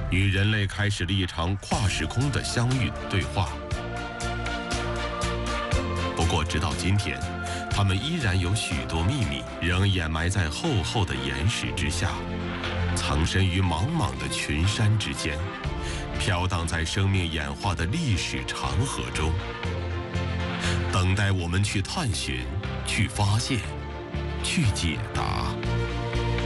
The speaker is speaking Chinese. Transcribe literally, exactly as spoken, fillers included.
与人类开始了一场跨时空的相遇对话。不过，直到今天，他们依然有许多秘密仍掩埋在厚厚的岩石之下，藏身于茫茫的群山之间，飘荡在生命演化的历史长河中，等待我们去探寻、去发现、去解答。